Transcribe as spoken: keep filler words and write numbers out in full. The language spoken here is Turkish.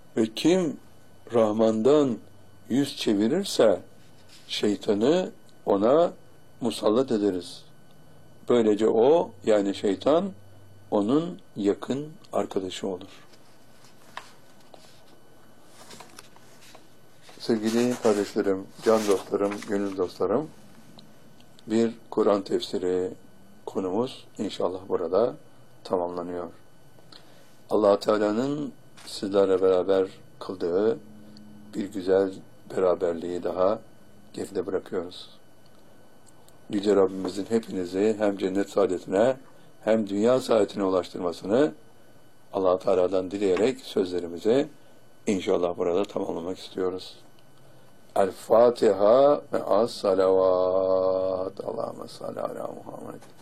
Ve kim Rahman'dan yüz çevirirse şeytanı ona musallat ederiz. Böylece o, yani şeytan, onun yakın arkadaşı olur. Sevgili kardeşlerim, can dostlarım, gönül dostlarım, bir Kur'an tefsiri konumuz inşallah burada tamamlanıyor. Allah Teala'nın sizlerle beraber kıldığı bir güzel beraberliği daha geride bırakıyoruz. Yüce Rabbimizin hepinizi hem cennet saadetine hem dünya saadetine ulaştırmasını Allah Teala'dan dileyerek sözlerimizi inşallah burada tamamlamak istiyoruz. El Fatiha ve as salavat. Allahümme salli ala Muhammed.